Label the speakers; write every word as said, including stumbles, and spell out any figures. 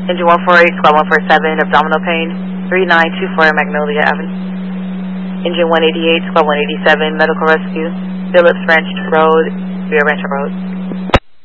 Speaker 1: Engine one forty-eight, squad one forty-seven, abdominal pain, three nine two four Magnolia Avenue. Engine one eighty-eight, squad one eighty-seven, medical rescue, Phillips Ranch Road, Rio Rancho Road.